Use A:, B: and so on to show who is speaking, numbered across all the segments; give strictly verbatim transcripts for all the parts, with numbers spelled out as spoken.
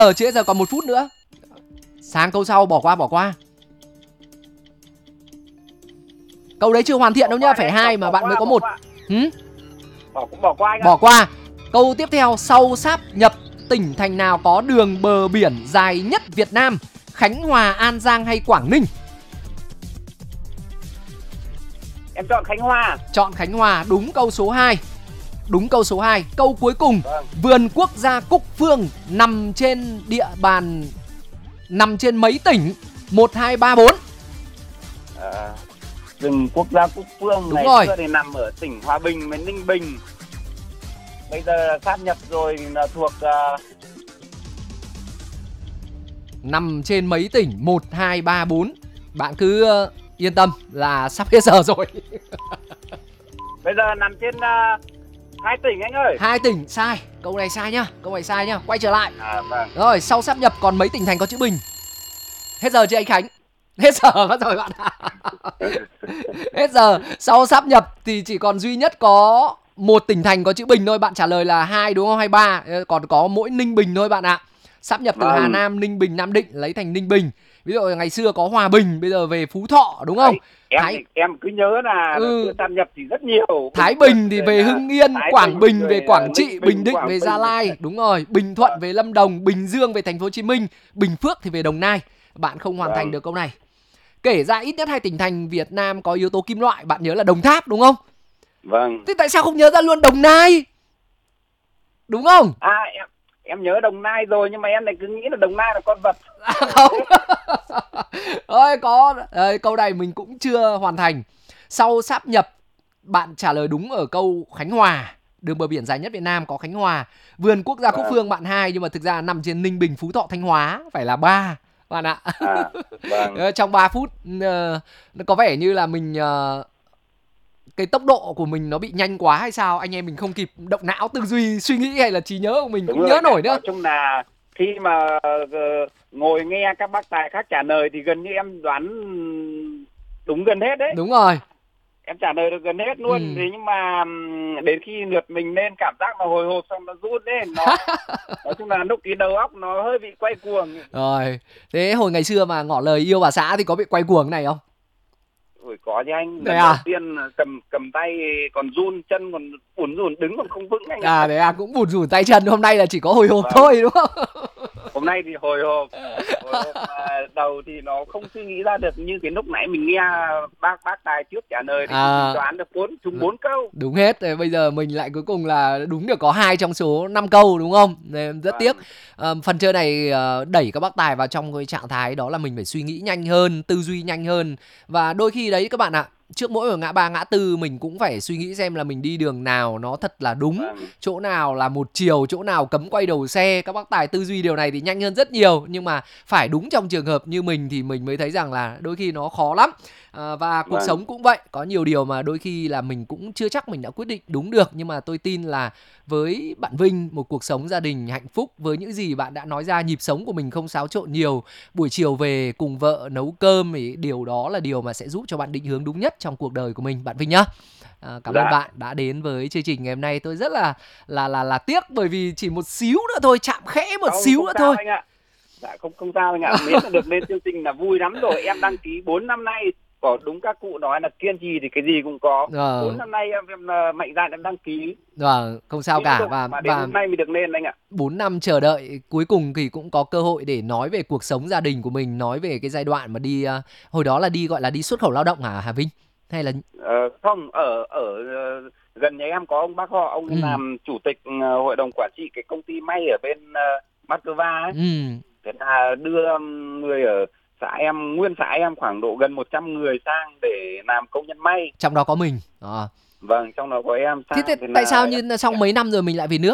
A: Ở chưa hết giờ, còn một phút nữa. Sang câu sau, bỏ qua bỏ qua. Câu đấy chưa hoàn thiện đâu nhá, phải hai mà bạn mới có một. Hử?
B: Bỏ cũng bỏ qua.
A: Bỏ qua. Câu tiếp theo, sau sáp nhập tỉnh thành nào có đường bờ biển dài nhất Việt Nam? Khánh Hòa, An Giang hay Quảng Ninh?
B: Em chọn Khánh Hòa.
A: Chọn Khánh Hòa, đúng câu số hai. Đúng câu số hai. Câu cuối cùng,
B: vâng.
A: Vườn quốc gia Cúc Phương nằm trên địa bàn, nằm trên mấy tỉnh? Một, hai, ba, bốn.
B: À, Vườn quốc gia Cúc Phương
A: đúng
B: ngày
A: rồi.
B: xưa thì nằm ở tỉnh Hòa Bình với Ninh Bình. Bây giờ sáp nhập rồi là thuộc uh...
A: nằm trên mấy tỉnh? Một, hai, ba, bốn. Bạn cứ uh, yên tâm là sắp hết giờ rồi.
B: Bây giờ nằm trên uh, hai tỉnh anh ơi.
A: Hai tỉnh, sai. Câu này sai nhá. Câu này sai nhá. Quay trở lại.
B: À, vâng.
A: Rồi, sau sáp nhập còn mấy tỉnh thành có chữ Bình? Hết giờ chưa anh Khánh? Hết giờ mất rồi bạn ạ. Hết giờ. Sau sáp nhập thì chỉ còn duy nhất có một tỉnh thành có chữ Bình thôi. Bạn trả lời là hai đúng không? Hay ba? Còn có mỗi Ninh Bình thôi bạn ạ. Sáp nhập từ
B: vâng.
A: Hà Nam, Ninh Bình, Nam Định lấy thành Ninh Bình. Ví dụ ngày xưa có Hòa Bình, bây giờ về Phú Thọ đúng không?
B: Đấy, em
A: Thái...
B: em cứ nhớ là
A: ừ.
B: sáp nhập thì rất nhiều.
A: Thái Bình thì về Hưng Yên,
B: Thái
A: Quảng Bình, Bình về Quảng Trị,
B: Bình,
A: Bình Định
B: Quảng
A: về
B: Bình.
A: Gia Lai, đúng rồi, Bình Thuận về Lâm Đồng, Bình Dương về Thành phố Hồ Chí Minh, Bình Phước thì về Đồng Nai. Bạn không hoàn
B: vâng.
A: thành được câu này. Kể ra ít nhất hai tỉnh thành Việt Nam có yếu tố kim loại, bạn nhớ là Đồng Tháp đúng không?
B: Vâng.
A: Thế tại sao không nhớ ra luôn Đồng Nai? Đúng không?
B: À em em nhớ Đồng Nai rồi, nhưng mà em lại cứ nghĩ là Đồng Nai là con vật.
A: À, không. Ơi có Đấy, câu này mình cũng chưa hoàn thành. Sau sáp nhập, bạn trả lời đúng ở câu Khánh Hòa. Đường bờ biển dài nhất Việt Nam có Khánh Hòa. Vườn quốc gia Cúc Phương bạn hai, nhưng mà thực ra nằm trên Ninh Bình, Phú Thọ, Thanh Hóa, phải là ba bạn ạ.
B: À, vâng.
A: Trong ba phút uh, nó có vẻ như là mình uh, cái tốc độ của mình nó bị nhanh quá hay sao, anh em mình không kịp động não tư duy suy nghĩ, hay là trí nhớ của mình
B: Đúng
A: cũng
B: rồi,
A: nhớ nổi nữa.
B: nói chung là khi mà uh, ngồi nghe các bác tài khác trả lời thì gần như em đoán đúng gần hết đấy.
A: Đúng rồi.
B: Em trả lời được gần hết luôn. Ừ. Thế nhưng mà đến khi lượt mình lên cảm giác mà hồi hộp xong nó rút lên, nó nói chung là lúc cái đầu óc nó hơi bị quay cuồng.
A: Rồi, thế hồi ngày xưa mà ngỏ lời yêu bà xã thì có bị quay cuồng này không?
B: Ôi có chứ anh.
A: Đấy
B: Lần
A: à?
B: đầu tiên cầm cầm tay còn run, chân còn bủn rủn, đứng còn không vững anh.
A: À đấy à, cũng bủn rủn tay chân. Hôm nay là chỉ có hồi hộp vâng. thôi đúng không?
B: Hôm nay thì hồi hộp, hồi hộp mà đầu thì nó không suy nghĩ ra được như cái lúc nãy mình nghe bác bác tài trước trả lời thì à, mình đoán được bốn trúng bốn câu.
A: Đúng hết. Bây giờ mình lại cuối cùng là đúng được có hai trong số năm câu đúng không? Nên rất vâng. tiếc. À, phần chơi này đẩy các bác tài vào trong cái trạng thái đó là mình phải suy nghĩ nhanh hơn, tư duy nhanh hơn, và đôi khi đấy các bạn ạ, trước mỗi ở ngã ba ngã tư mình cũng phải suy nghĩ xem là mình đi đường nào nó thật là đúng, vâng. chỗ nào là một chiều, chỗ nào cấm quay đầu xe. Các bác tài tư duy điều này thì nhanh hơn rất nhiều, nhưng mà phải đúng trong trường hợp như mình thì mình mới thấy rằng là đôi khi nó khó lắm. À, và cuộc vâng. sống cũng vậy, có nhiều điều mà đôi khi là mình cũng chưa chắc mình đã quyết định đúng được, nhưng mà tôi tin là với bạn Vinh, một cuộc sống gia đình hạnh phúc với những gì bạn đã nói ra, nhịp sống của mình không xáo trộn nhiều, buổi chiều về cùng vợ nấu cơm thì điều đó là điều mà sẽ giúp cho bạn định hướng đúng nhất trong cuộc đời của mình, bạn Vinh nhá. À, cảm dạ. ơn bạn đã đến với chương trình ngày hôm nay. Tôi rất là là là là tiếc bởi vì chỉ một xíu nữa thôi, chạm khẽ một
B: không,
A: xíu
B: không
A: nữa
B: sao
A: thôi.
B: Anh ạ. Dạ không không sao anh ạ. Miễn là được lên chương trình là vui lắm rồi. Em đăng ký bốn năm nay, có đúng các cụ nói là kiên trì thì cái gì cũng có. Bốn ờ. năm nay em, em mạnh dạn em đăng ký.
A: Vâng, không sao cả.
B: Và mà đến và hôm nay mới được lên anh ạ.
A: bốn năm chờ đợi, cuối cùng thì cũng có cơ hội để nói về cuộc sống gia đình của mình, nói về cái giai đoạn mà đi uh, hồi đó là đi gọi là đi xuất khẩu lao động hả Hà Vinh? Hay là
B: ờ, không, ở ở uh, gần nhà em có ông bác họ, ông ừ. làm chủ tịch uh, hội đồng quản trị cái công ty may ở bên uh, Moscow ấy. Ừ. Thế là đưa người ở xã em, nguyên xã em khoảng độ gần một trăm người sang để làm công nhân may.
A: Trong đó có mình. À.
B: Vâng, trong đó có em sang.
A: Thế, thế tại sao như sau mấy năm rồi mình lại về nước?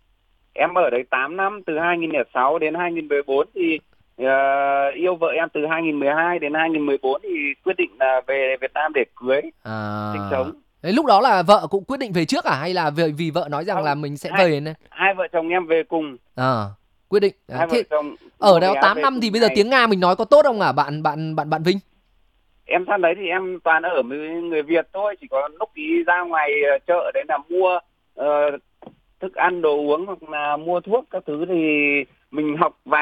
B: Em ở đấy tám năm, từ hai nghìn không trăm lẻ sáu đến hai nghìn không trăm mười bốn thì uh, yêu vợ em từ hai nghìn không trăm mười hai đến hai nghìn không trăm mười bốn thì quyết định là về Việt Nam để cưới, à. sinh sống.
A: Đấy, lúc đó là vợ cũng quyết định về trước à, hay là vì, vì vợ nói rằng Không, là mình sẽ
B: hai,
A: về này?
B: Hai vợ chồng em về cùng.
A: À, quyết định.
B: Hai
A: thế,
B: vợ chồng
A: ở đó tám năm thì bây giờ này. Tiếng Nga mình nói có tốt không hả bạn bạn bạn bạn Vinh?
B: Em sang đấy thì em toàn ở với người Việt thôi, chỉ có lúc đi ra ngoài chợ đấy là mua uh, thức ăn đồ uống hoặc là mua thuốc các thứ thì mình học vài